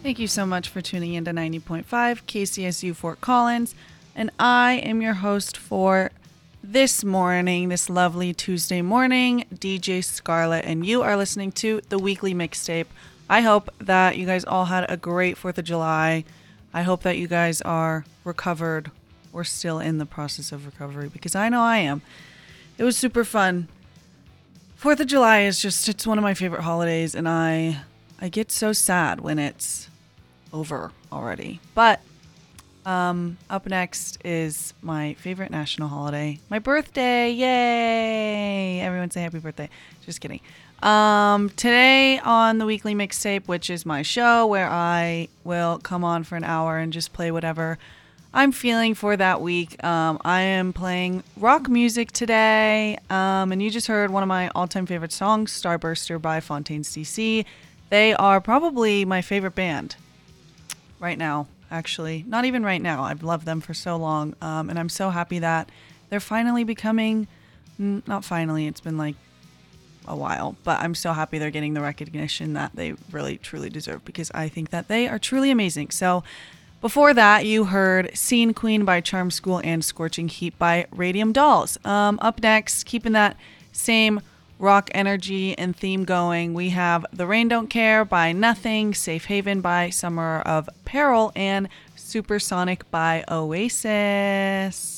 Thank you so much for tuning in to 90.5 KCSU Fort Collins. And I am your host for this morning, this lovely Tuesday morning, DJ Scarlett. And you are listening to the weekly mixtape. I hope that you guys all had a great 4th of July. I hope that you guys are recovered or still in the process of recovery, because I know I am. It was super fun. 4th of July is it's one of my favorite holidays, and I get so sad when it's over already. But up next is my favorite national holiday, my birthday. Yay! Everyone say happy birthday. Just kidding. Today on the weekly mixtape, which is my show where I will come on for an hour and just play whatever I'm feeling for that week. I am playing rock music today. And you just heard one of my all-time favorite songs, Starburster by Fontaines DC. They are probably my favorite band right now, actually. Not even right now. I've loved them for so long. And I'm so happy that they're finally becoming, not finally, it's been like a while, but I'm so happy they're getting the recognition that they really, truly deserve, because I think that they are truly amazing. So before that, you heard Scene Queen by Charm School and Scorching Heat by Radium Dolls. Up next, keeping that same rock energy and theme going, we have The Rain Don't Care by Nothing, Safe Haven by Summer of Peril, and Supersonic by Oasis.